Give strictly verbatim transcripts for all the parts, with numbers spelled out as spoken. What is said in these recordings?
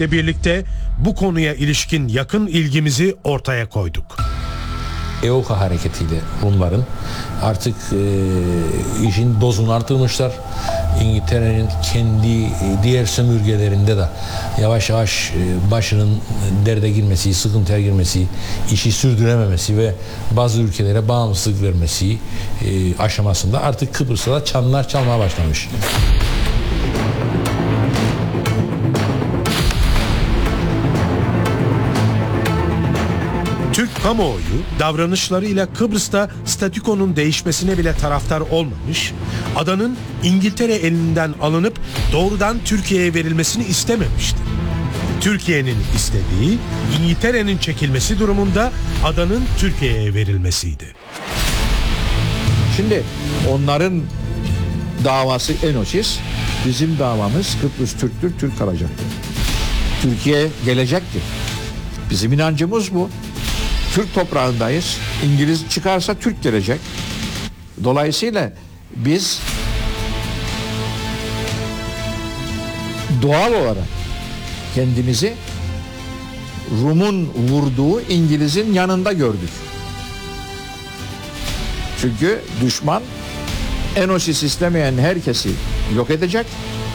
etmekle birlikte bu konuya ilişkin yakın ilgimizi ortaya koyduk. E O K hareketiyle Rumların artık e, işin dozunu artırmışlar. İngiltere'nin kendi diğer sömürgelerinde de yavaş yavaş e, başının derde girmesi, sıkıntıya girmesi, işi sürdürememesi ve bazı ülkelere bağımsızlık vermesi e, aşamasında artık Kıbrıs'ta da çanlar çalmaya başlamış. Türk kamuoyu davranışlarıyla Kıbrıs'ta statükonun değişmesine bile taraftar olmamış, adanın İngiltere elinden alınıp doğrudan Türkiye'ye verilmesini istememişti. Türkiye'nin istediği İngiltere'nin çekilmesi durumunda adanın Türkiye'ye verilmesiydi. Şimdi onların davası Enosis, bizim davamız Kıbrıs Türktür, Türk kalacaktır. Türkiye gelecektir. Bizim inancımız bu. Türk toprağındayız. İngiliz çıkarsa Türk gelecek. Dolayısıyla biz doğal olarak kendimizi Rum'un vurduğu İngiliz'in yanında gördük. Çünkü düşman Enosis istemeyen herkesi yok edecek.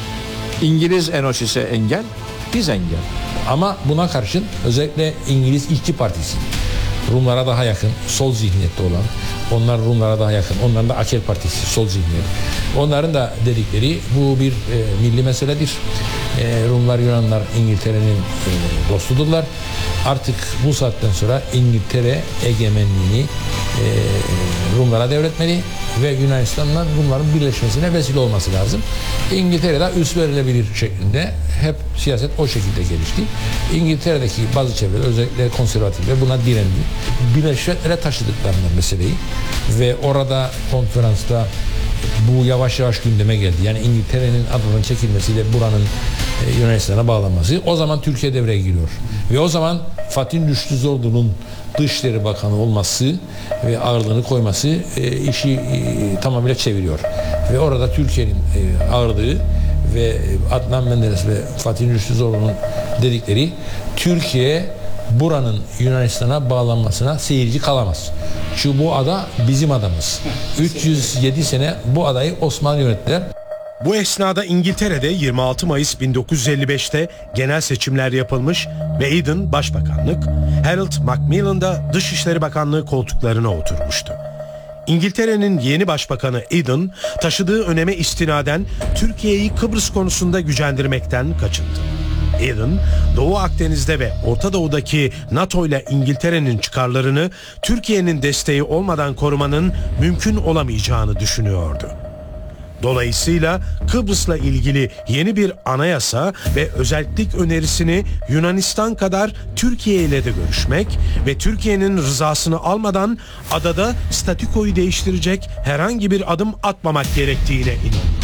İngiliz Enosis'e engel, biz engel. Ama buna karşın özellikle İngiliz İşçi Partisi, Rumlara daha yakın, sol zihniyette olan, onlar Rumlara daha yakın, onların da Akel Partisi, sol zihniyet. Onların da dedikleri bu bir e, milli meseledir. E, Rumlar, Yunanlar İngiltere'nin e, dostudurlar. Artık bu saatten sonra İngiltere egemenliğini e, Rumlara devretmeli ve Yunanistan'la Rumların birleşmesine vesile olması lazım. İngiltere'de üst verilebilir şeklinde hep siyaset o şekilde gelişti. İngiltere'deki bazı çevreler, özellikle konservatifler buna direndi. Birleşmiş Milletler'e taşıdıklarından meseleyi ve orada konferansta bu yavaş yavaş gündeme geldi. Yani İngiltere'nin adının çekilmesiyle buranın e, Yunanistan'a bağlanması. O zaman Türkiye devreye giriyor. Ve o zaman Fatih Rüştü Zorlu'nun Dışişleri Bakanı olması ve ağırlığını koyması e, işi e, tamamıyla çeviriyor. Ve orada Türkiye'nin e, ağırlığı ve Adnan Menderes ve Fatih Rüştü Zorlu'nun dedikleri, Türkiye buranın Yunanistan'a bağlanmasına seyirci kalamaz. Çünkü bu ada bizim adamız. üç yüz yedi sene bu adayı Osmanlı yönettiler. Bu esnada İngiltere'de yirmi altı Mayıs bin dokuz yüz elli beşte genel seçimler yapılmış ve Eden Başbakanlık, Harold Macmillan da Dışişleri Bakanlığı koltuklarına oturmuştu. İngiltere'nin yeni başbakanı Eden, taşıdığı öneme istinaden Türkiye'yi Kıbrıs konusunda gücendirmekten kaçındı. Eden, Doğu Akdeniz'de ve Orta Doğu'daki NATO ile İngiltere'nin çıkarlarını Türkiye'nin desteği olmadan korumanın mümkün olamayacağını düşünüyordu. Dolayısıyla Kıbrıs'la ilgili yeni bir anayasa ve özellik önerisini Yunanistan kadar Türkiye ile de görüşmek ve Türkiye'nin rızasını almadan adada statükoyu değiştirecek herhangi bir adım atmamak gerektiğine inandı.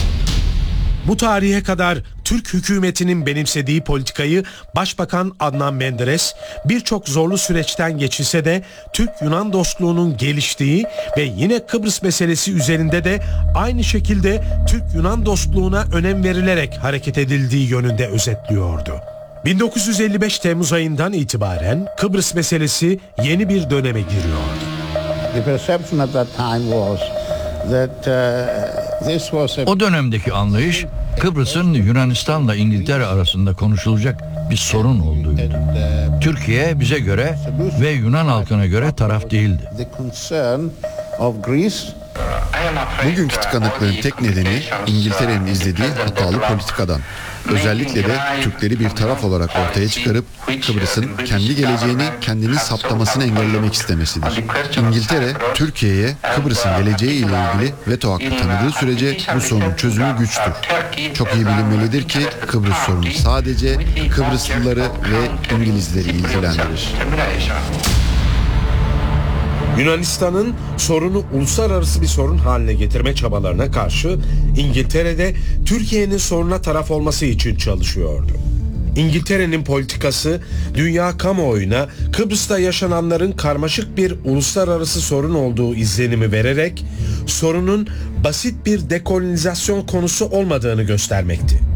Bu tarihe kadar Türk hükümetinin benimsediği politikayı Başbakan Adnan Menderes birçok zorlu süreçten geçilse de Türk-Yunan dostluğunun geliştiği ve yine Kıbrıs meselesi üzerinde de aynı şekilde Türk-Yunan dostluğuna önem verilerek hareket edildiği yönünde özetliyordu. bin dokuz yüz elli beş Temmuz ayından itibaren Kıbrıs meselesi yeni bir döneme giriyordu. The perception at that time was that uh, this was a... O dönemdeki anlayış, Kıbrıs'ın Yunanistan'la İngiltere arasında konuşulacak bir sorun olduğuydu. Türkiye bize göre ve Yunan halkına göre taraf değildi. Bugünkü tıkanıklığın tek nedeni İngiltere'nin izlediği hatalı politikadan. Özellikle de Türkleri bir taraf olarak ortaya çıkarıp Kıbrıs'ın kendi geleceğini kendini saptamasını engellemek istemesidir. İngiltere, Türkiye'ye Kıbrıs'ın geleceği ile ilgili veto hakkı tanıdığı sürece bu sorunun çözümü güçtür. Çok iyi bilinmelidir ki Kıbrıs sorunu sadece Kıbrıslıları ve İngilizleri ilgilendirir. Yunanistan'ın sorunu uluslararası bir sorun haline getirme çabalarına karşı İngiltere'de Türkiye'nin soruna taraf olması için çalışıyordu. İngiltere'nin politikası dünya kamuoyuna Kıbrıs'ta yaşananların karmaşık bir uluslararası sorun olduğu izlenimi vererek sorunun basit bir dekolonizasyon konusu olmadığını göstermekti.